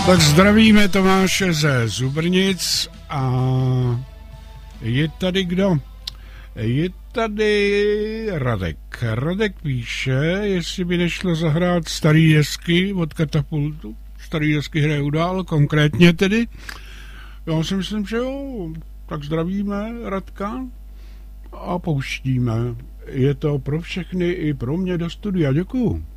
Tak zdravíme Tomáše ze Zubrnic a je tady kdo? Je tady Radek. Radek píše, jestli by nešlo zahrát Starý desky od Katapultu. Starý desky hrajou dál, konkrétně tedy. Já si myslím, že jo. Tak zdravíme Radka a pouštíme. Je to pro všechny i pro mě do studia. Děkuju.